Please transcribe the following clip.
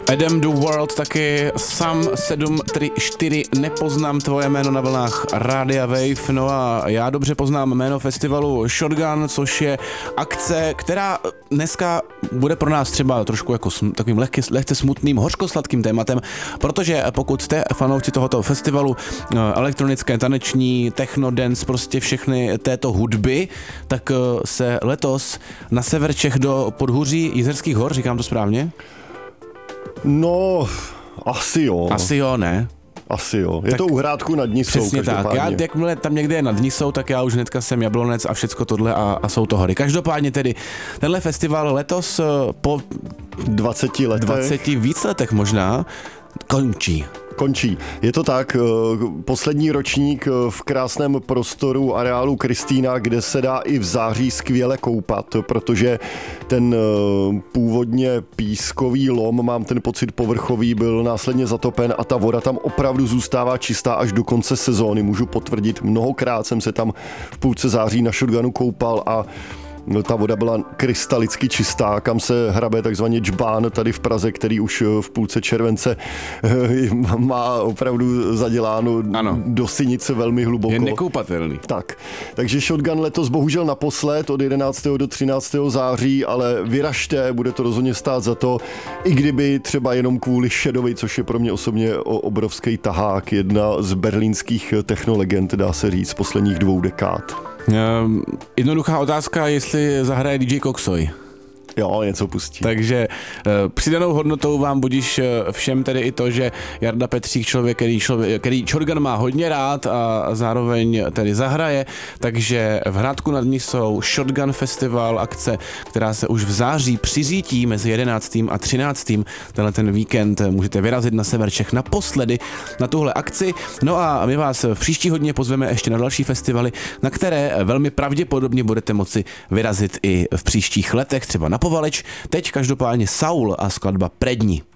Adam The World taky Sam 734, nepoznám tvoje jméno na vlnách Rádia Wave. No a já dobře poznám jméno festivalu Shotgun, což je akce, která dneska bude pro nás třeba trošku jako takovým lehce smutným, hořkosladkým tématem, protože pokud jste fanoušci tohoto festivalu, elektronické, taneční, techno, dance, prostě všechny této hudby, tak se letos na sever Čech do podhůří Jizerských hor, říkám to správně? No, asi jo. Asi jo, ne? Asi jo. Je tak to u Hrádku nad Nisou. Přesně tak. Já, jakmile tam někde je nad Nisou, tak já už hnedka jsem Jablonec a všecko tohle a jsou to hory. Každopádně tedy tenhle festival letos po 20 letech. 20 víc letech možná končí. Je to tak, poslední ročník v krásném prostoru areálu Kristýna, kde se dá i v září skvěle koupat, protože ten původně pískový lom, mám ten pocit povrchový, byl následně zatopen a ta voda tam opravdu zůstává čistá až do konce sezóny. Můžu potvrdit, mnohokrát jsem se tam v půlce září na Shotgunu koupal a ta voda byla krystalicky čistá, kam se hrabe takzvaně džbán tady v Praze, který už v půlce července má opravdu zaděláno do sinice velmi hluboko. Je nekoupatelný. Tak, takže Shotgun letos bohužel naposled od 11. do 13. září, ale vyražte, bude to rozhodně stát za to, i kdyby třeba jenom kvůli Shadowi, což je pro mě osobně obrovský tahák, jedna z berlínských technolegend, dá se říct, posledních 2 dekád. Jednoduchá otázka, jestli zahraje DJ Coxoy. Jo, něco pustí. Takže přidanou hodnotou vám budíš všem tedy i to, že Jarda Petřík, který Shotgun má hodně rád a zároveň tedy zahraje, takže v Hrádku nad Nisou Shotgun Festival, akce, která se už v září přiřítí mezi 11. a 13. tenhle ten víkend můžete vyrazit na sever Čech naposledy na tuhle akci. No a my vás v příští hodině pozveme ještě na další festivaly, na které velmi pravděpodobně budete moci vyrazit i v příštích letech, třeba na Povaleč. Teď každopádně Saul a skladba Predni.